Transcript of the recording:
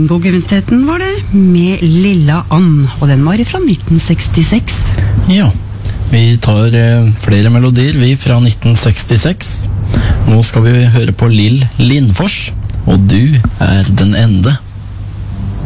Bingoguventeten var det, med Lilla Ann, og den var fra 1966. Ja, vi tar flere melodier, vi fra 1966. Nå skal vi høre på Lill Lindfors, og du er den ende.